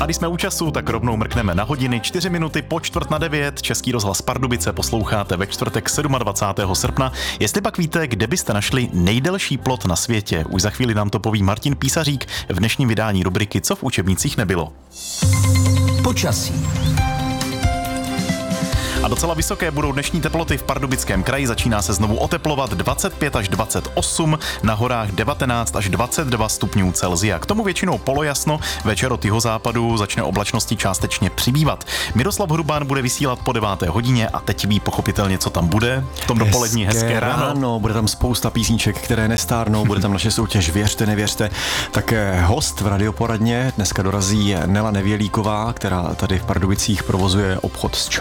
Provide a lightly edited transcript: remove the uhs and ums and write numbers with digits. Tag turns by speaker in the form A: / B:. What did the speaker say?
A: A když jsme u času, tak rovnou mrkneme na hodiny. 4 minuty po 8:45. Český rozhlas Pardubice posloucháte ve čtvrtek 27. srpna. Jestli pak víte, kde byste našli nejdelší plot na světě, už za chvíli nám to poví Martin Písařík v dnešním vydání rubriky Co v učebnicích nebylo.
B: Počasí.
A: A docela vysoké budou dnešní teploty v Pardubickém kraji. Začíná se znovu oteplovat 25 až 28, na horách 19 až 22 stupňů Celsia. K tomu většinou polojasno, večer od jihozápadu začne oblačnosti částečně přibývat. Miroslav Hrubán bude vysílat po 9. hodině a teď ví pochopitelně, co tam bude. V tom dopolední hezké ráno.
C: Bude tam spousta písniček, které nestárnou, bude tam naše soutěž Věřte, nevěřte. Také host v radioporadně dneska dorazí Nela Nevělíková, která tady v Pardubicích provozuje obchod s